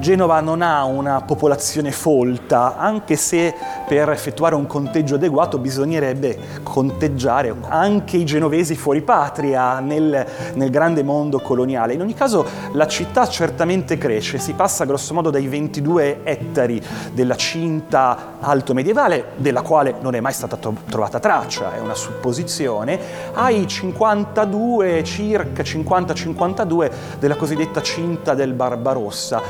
Genova non ha una popolazione folta, anche se per effettuare un conteggio adeguato bisognerebbe conteggiare anche i genovesi fuori patria nel grande mondo coloniale. In ogni caso la città certamente cresce, si passa grosso modo dai 22 ettari della cinta alto medievale, della quale non è mai stata trovata traccia, è una supposizione, ai 52, circa 50-52 della cosiddetta cinta del Barbarossa.